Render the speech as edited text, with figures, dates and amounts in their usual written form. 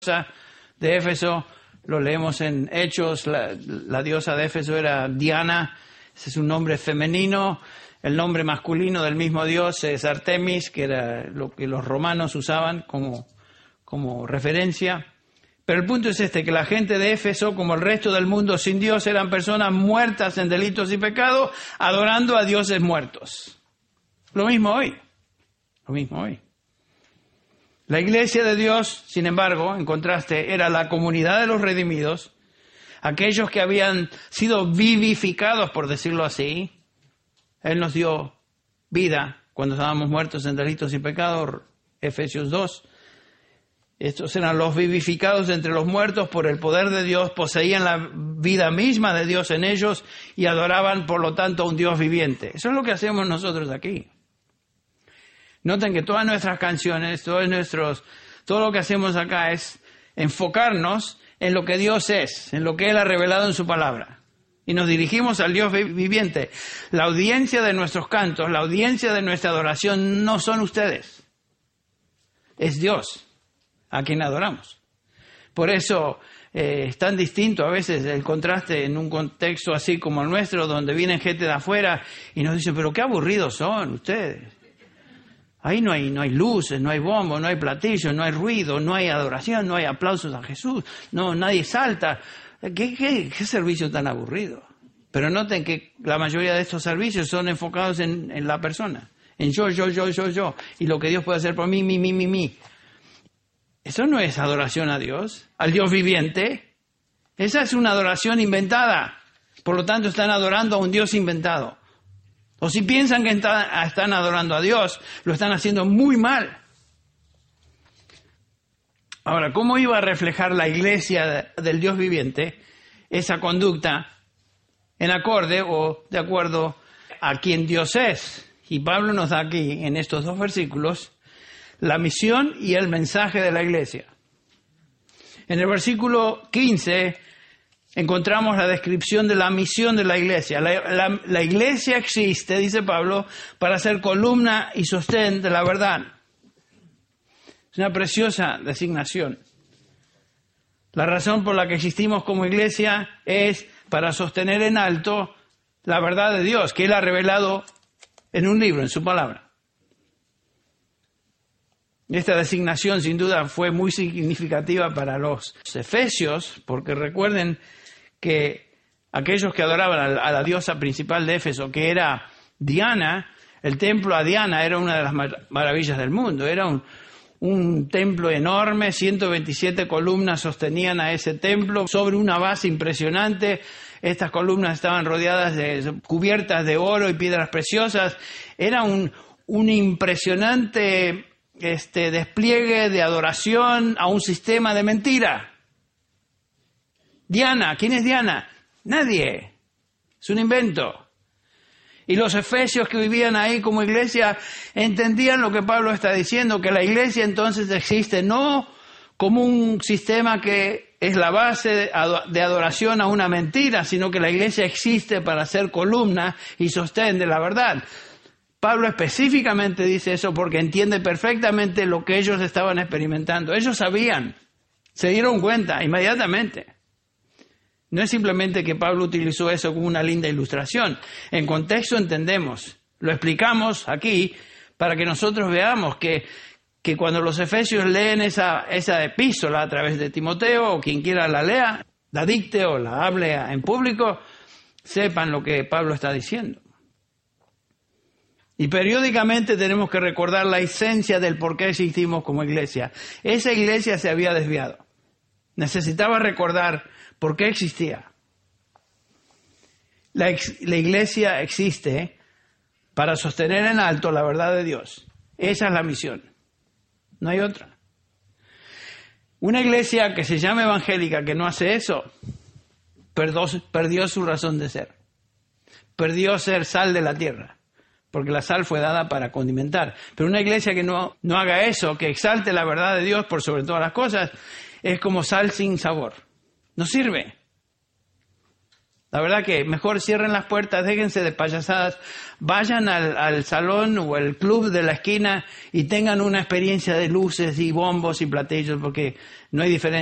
de Éfeso, lo leemos en Hechos, la diosa de Éfeso era Diana, ese es un nombre femenino. El nombre masculino del mismo dios es Artemis, que era lo que los romanos usaban como referencia. Pero el punto es que la gente de Éfeso, como el resto del mundo sin Dios, eran personas muertas en delitos y pecados, adorando a dioses muertos. Lo mismo hoy. La iglesia de Dios, sin embargo, en contraste, era la comunidad de los redimidos, aquellos que habían sido vivificados, por decirlo así. Él nos dio vida cuando estábamos muertos en delitos y pecados, Efesios 2. Estos eran los vivificados entre los muertos por el poder de Dios, poseían la vida misma de Dios en ellos y adoraban, por lo tanto, a un Dios viviente. Eso es lo que hacemos nosotros aquí. Noten que todas nuestras canciones, todo lo que hacemos acá es enfocarnos en lo que Dios es, en lo que Él ha revelado en su palabra. Y nos dirigimos al Dios viviente. La audiencia de nuestros cantos, la audiencia de nuestra adoración no son ustedes. Es Dios a quien adoramos. Por eso es tan distinto a veces el contraste en un contexto así como el nuestro, donde vienen gente de afuera y nos dicen, pero qué aburridos son ustedes. Ahí no hay luces, no hay bombos, no hay platillos, no hay ruido, no hay adoración, no hay aplausos a Jesús, no, nadie salta. ¿Qué servicio tan aburrido? Pero noten que la mayoría de estos servicios son enfocados en la persona, en yo, y lo que Dios puede hacer por mí, mí. Eso no es adoración a Dios, al Dios viviente. Esa es una adoración inventada. Por lo tanto, están adorando a un Dios inventado. O si piensan que están adorando a Dios, lo están haciendo muy mal. Ahora, ¿cómo iba a reflejar la iglesia del Dios viviente esa conducta en acorde o de acuerdo a quien Dios es? Y Pablo nos da aquí, en estos 2 versículos, la misión y el mensaje de la iglesia. En el versículo 15 encontramos la descripción de la misión de la iglesia. La iglesia existe, dice Pablo, para ser columna y sostén de la verdad. Es una preciosa designación. La razón por la que existimos como iglesia es para sostener en alto la verdad de Dios, que Él ha revelado en un libro, en su palabra. Esta designación sin duda fue muy significativa para los efesios, porque recuerden que aquellos que adoraban a la diosa principal de Éfeso, que era Diana, el templo a Diana era una de las maravillas del mundo. Era un templo enorme, 127 columnas sostenían a ese templo sobre una base impresionante. Estas columnas estaban cubiertas de oro y piedras preciosas. Era un impresionante despliegue de adoración a un sistema de mentira. Diana, ¿quién es Diana? Nadie. Es un invento. Y los efesios que vivían ahí como iglesia entendían lo que Pablo está diciendo, que la iglesia entonces existe no como un sistema que es la base de adoración a una mentira, sino que la iglesia existe para ser columna y sostén de la verdad. Pablo específicamente dice eso porque entiende perfectamente lo que ellos estaban experimentando. Ellos sabían, se dieron cuenta inmediatamente. No es simplemente que Pablo utilizó eso como una linda ilustración. En contexto entendemos, lo explicamos aquí para que nosotros veamos que cuando los efesios leen esa epístola a través de Timoteo, o quien quiera la lea, la dicte o la hable en público, sepan lo que Pablo está diciendo. Y periódicamente tenemos que recordar la esencia del por qué existimos como iglesia. Esa iglesia se había desviado. Necesitaba recordar por qué existía. La iglesia existe para sostener en alto la verdad de Dios. Esa es la misión. No hay otra. Una iglesia que se llama evangélica que no hace eso, perdió su razón de ser. Perdió ser sal de la tierra. Porque la sal fue dada para condimentar. Pero una iglesia que no haga eso, que exalte la verdad de Dios por sobre todas las cosas, es como sal sin sabor. No sirve. La verdad que mejor cierren las puertas, déjense de payasadas, vayan al salón o al club de la esquina y tengan una experiencia de luces y bombos y platillos, porque no hay diferencia.